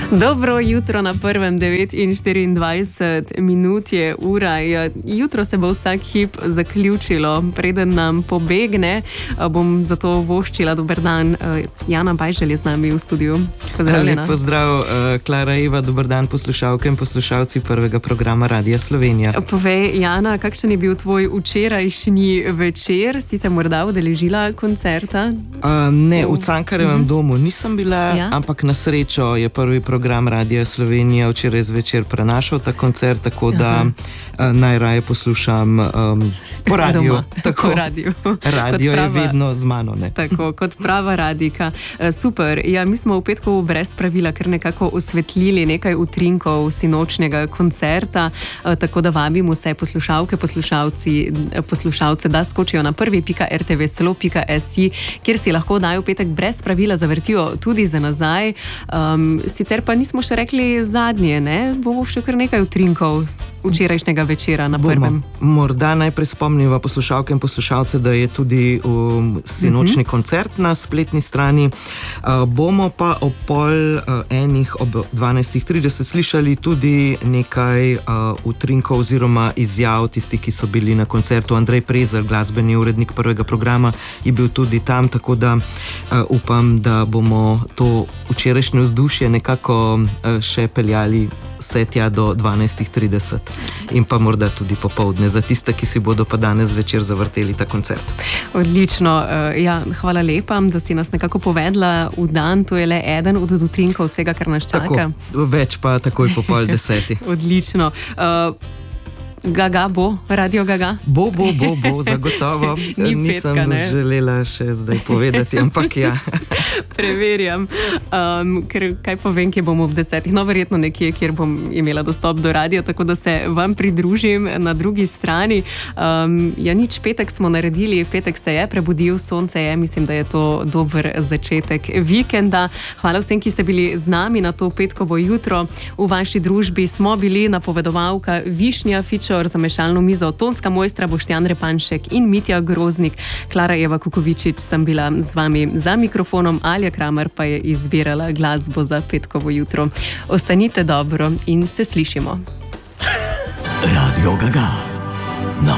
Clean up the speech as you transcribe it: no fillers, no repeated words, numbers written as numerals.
Dobro jutro na prvem 9:24 minut je ura. Jutro se bo vsak hip zaključilo. Preden nam pobegne, bom zato voščila dober dan. Jana Bajželj je z nami v studiu. Pozdravljena. Lep pozdrav, Klara Eva, dober dan poslušalke in poslušalci prvega programa Radia Slovenija. Povej, Jana, kakšen je bil tvoj včerajšnji večer? Si se morda udeležila koncerta? Ne, v Cankarjevem domu nisem bila, ampak na srečo je prvi program Radia Slovenija včeraj zvečer prenašal ta koncert, tako da najraje poslušam po radiju. Tako, Radio je vedno z mano. Ne? Tako, kot prava radika. Super. Ja, mi smo v petku brez pravila kar nekako osvetlili nekaj utrinkov sinočnjega koncerta, tako da vabim vse poslušalke, poslušalce, da skočijo na prvi.rtvslo.si, kjer si lahko dajo v petek brez pravila zavrtijo tudi za nazaj. Sicer pa nismo še rekli zadnje, ne? Bomo še kar nekaj utrinkov včerajšnjega večera na prvem. Morda najprej spomniva poslušalke in poslušalce, da je tudi sinočni koncert na spletni strani. Bomo pa ob 12:30 ob 12:30 slišali tudi nekaj utrinkov oziroma izjav tistih, ki so bili na koncertu. Andrej Prezelj, glasbeni urednik prvega programa, je bil tudi tam, tako da upam, da bomo to včerajšnje vzdušje nekako še peljali vse tja do 12:30 in pa morda tudi popoldne za tiste, ki si bodo pa danes večer zavrteli ta koncert. Odlično. Ja, hvala lepa, da si nas nekako povedla v dan. To je le eden od utrinkov vsega, kar nas čaka. Tako, več pa takoj po 9:30. Odlično. Gaga bo, Radio Gaga? Bo, zagotovo. Nisem želela še zdaj povedati, ampak ja. Preverjam, ker kaj povem, kje bom ob 10. No, verjetno nekje, kjer bom imela dostop do radia, tako da se vam pridružim na drugi strani. Ja, nič, petek smo naredili, petek se je prebudil, sonce je, mislim, da je to dober začetek vikenda. Hvala vsem, ki ste bili z nami na to petkovo jutro. V vaši družbi smo bili napovedovalka Višnja Fičor, za mešalno mizo tonska mojstra Boštjan Repanšek in Mitja Groznik. Klara Eva Kukovičič sem bila z vami za mikrofonom, Alja Kramer pa je izbirala glasbo za petkovo jutro. Ostanite dobro in se slišimo. Radio Gaga.